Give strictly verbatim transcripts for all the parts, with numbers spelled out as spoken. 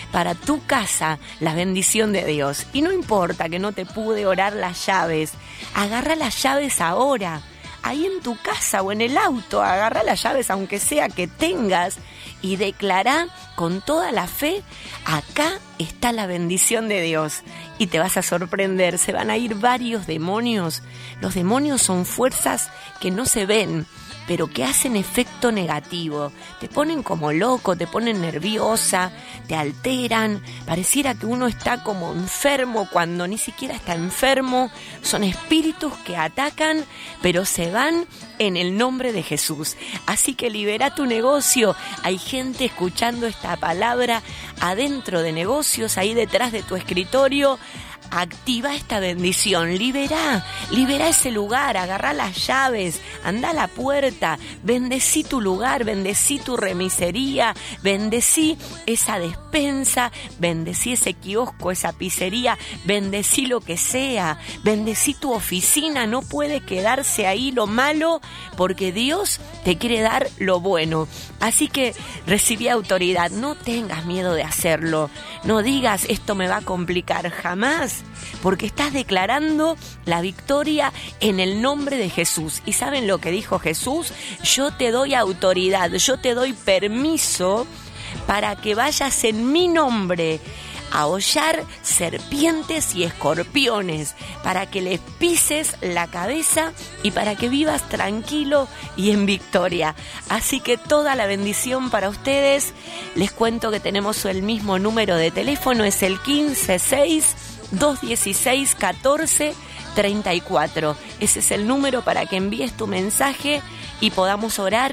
para tu casa la bendición de Dios. Y no importa que no te pude orar las llaves, agarra las llaves ahora, ahí en tu casa o en el auto, agarra las llaves aunque sea que tengas y declará con toda la fe, acá está la bendición de Dios. Y te vas a sorprender, se van a ir varios demonios. Los demonios son fuerzas que no se ven, pero que hacen efecto negativo. Te ponen como loco, te ponen nerviosa, te alteran. Pareciera que uno está como enfermo cuando ni siquiera está enfermo. Son espíritus que atacan, pero se van en el nombre de Jesús. Así que libera tu negocio. Hay gente escuchando esta palabra adentro de negocios, ahí detrás de tu escritorio. Activa esta bendición, libera, libera ese lugar, agarrá las llaves, anda a la puerta, bendecí tu lugar, bendecí tu remisería, bendecí esa despensa, bendecí ese kiosco, esa pizzería, bendecí lo que sea, bendecí tu oficina, no puede quedarse ahí lo malo porque Dios te quiere dar lo bueno. Así que recibí autoridad, no tengas miedo de hacerlo, no digas esto me va a complicar, jamás. Porque estás declarando la victoria en el nombre de Jesús. ¿Y saben lo que dijo Jesús? Yo te doy autoridad, yo te doy permiso para que vayas en mi nombre a hollar serpientes y escorpiones, para que les pises la cabeza y para que vivas tranquilo y en victoria. Así que toda la bendición para ustedes. Les cuento que tenemos el mismo número de teléfono, es el quince seis dos dieciséis catorce treinta y cuatro. Ese es el número para que envíes tu mensaje y podamos orar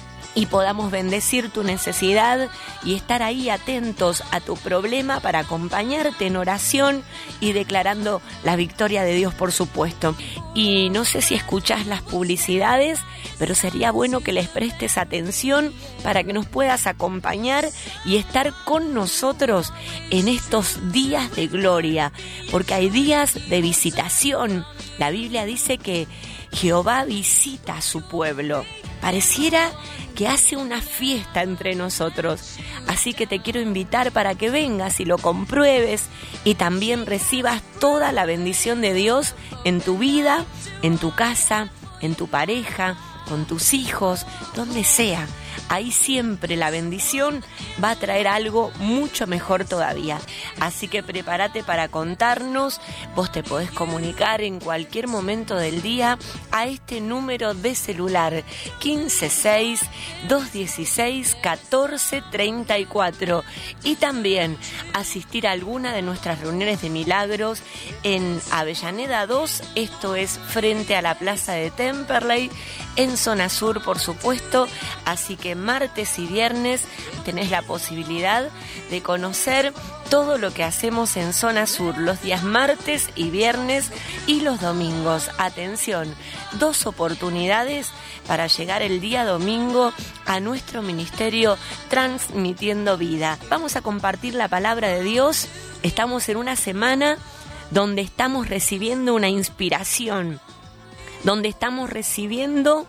y podamos bendecir tu necesidad y estar ahí atentos a tu problema para acompañarte en oración y declarando la victoria de Dios, por supuesto. Y no sé si escuchás las publicidades, pero sería bueno que les prestes atención para que nos puedas acompañar y estar con nosotros en estos días de gloria, porque hay días de visitación. La Biblia dice que Jehová visita a su pueblo. Pareciera que hace una fiesta entre nosotros. Así que te quiero invitar para que vengas y lo compruebes y también recibas toda la bendición de Dios en tu vida, en tu casa, en tu pareja, con tus hijos, donde sea. Ahí siempre la bendición va a traer algo mucho mejor todavía. Así que prepárate para contarnos. Vos te podés comunicar en cualquier momento del día a este número de celular quince seis dos dieciséis catorce treinta y cuatro y también asistir a alguna de nuestras reuniones de milagros en Avellaneda dos, esto es frente a la Plaza de Temperley, en zona sur, por supuesto. Así que martes y viernes tenés la posibilidad de conocer todo lo que hacemos en zona sur, los días martes y viernes y los domingos. Atención, dos oportunidades para llegar el día domingo a nuestro ministerio Transmitiendo Vida. Vamos a compartir la palabra de Dios. Estamos en una semana donde estamos recibiendo una inspiración, donde estamos recibiendo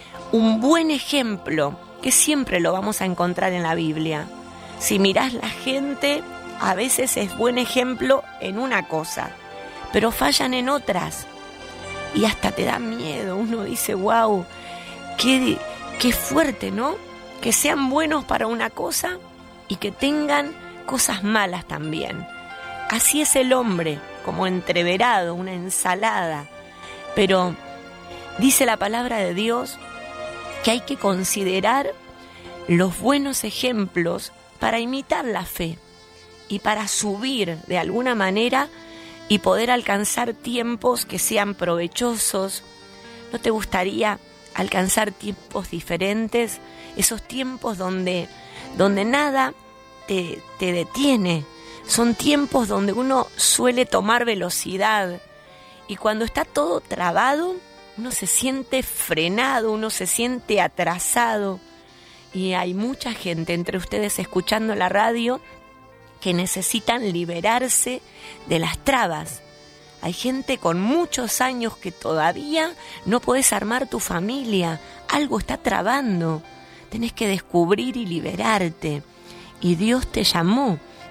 un buen ejemplo, que siempre lo vamos a encontrar en la Biblia. Si mirás la gente, a veces es buen ejemplo en una cosa, pero fallan en otras. Y hasta te da miedo. Uno dice, wow, qué, qué fuerte, ¿no? Que sean buenos para una cosa y que tengan cosas malas también. Así es el hombre, como entreverado, una ensalada. Pero dice la palabra de Dios que hay que considerar los buenos ejemplos para imitar la fe y para subir de alguna manera y poder alcanzar tiempos que sean provechosos. ¿No te gustaría alcanzar tiempos diferentes? Esos tiempos donde, donde nada te, te detiene. Son tiempos donde uno suele tomar velocidad y cuando está todo trabado, uno se siente frenado, uno se siente atrasado. Y hay mucha gente entre ustedes escuchando la radio que necesitan liberarse de las trabas. Hay gente con muchos años que todavía no podés armar tu familia. Algo está trabando. Tenés que descubrir y liberarte. Y Dios te llamó